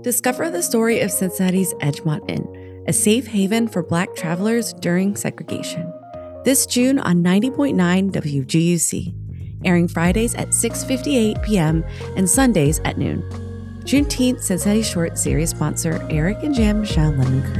Discover the story of Cincinnati's Edgemont Inn, a safe haven for Black travelers during segregation. This June on 90.9 WGUC, airing Fridays at 6:58 p.m. and Sundays at noon. Juneteenth Cincinnati Short series sponsor Eric and Jan Michelle Lemon Curd.